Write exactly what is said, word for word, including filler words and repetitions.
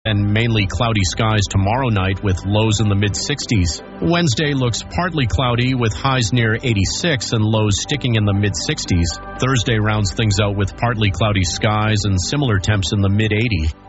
and mainly cloudy skies tomorrow night with lows in the mid-sixties. Wednesday looks partly cloudy with highs near eighty-six and lows sticking in the mid-sixties. Thursday rounds things out with partly cloudy skies and similar temps in the mid-eighties.